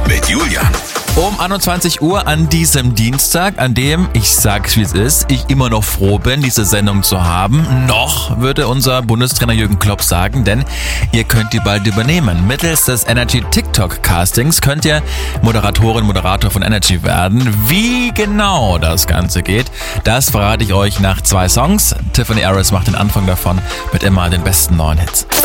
mit Julian. Um 21 Uhr an diesem Dienstag, an dem, ich sag's wie es ist, ich immer noch froh bin, diese Sendung zu haben. Noch, würde unser Bundestrainer Jürgen Klopp sagen, denn ihr könnt die bald übernehmen. Mittels des Energy TikTok Castings könnt ihr Moderator von Energy werden. Wie genau das Ganze geht, das verrate ich euch nach 2 Songs. Tiffany Harris macht den Anfang davon mit immer den besten neuen Hits.